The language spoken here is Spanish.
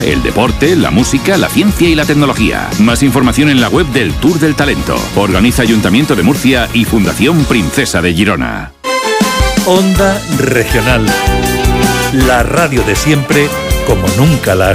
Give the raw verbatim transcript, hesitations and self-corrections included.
El deporte, la música, la ciencia y la tecnología. Más información en la web del Tour del Talento. Organiza Ayuntamiento de Murcia y Fundación Princesa de Girona. Onda Regional. La radio de siempre como nunca la